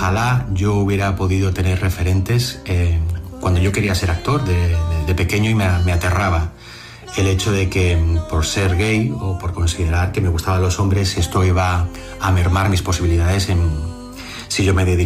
ojalá yo hubiera podido tener referentes cuando yo quería ser actor de pequeño, y me aterraba el hecho de que por ser gay o por considerar que me gustaban los hombres, esto iba a mermar mis posibilidades si yo me dedicara